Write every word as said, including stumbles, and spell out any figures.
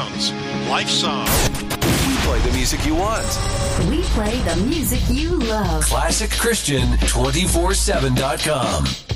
Sounds, Life Song. We play the music you want. We play the music you love. Classic Christian two four seven dot com.